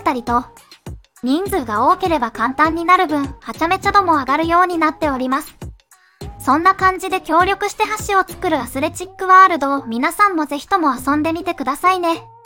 ったりと、人数が多ければ簡単になる分、はちゃめちゃ度も上がるようになっております。そんな感じで協力して橋を作るアスレチックワールドを皆さんもぜひとも遊んでみてくださいね。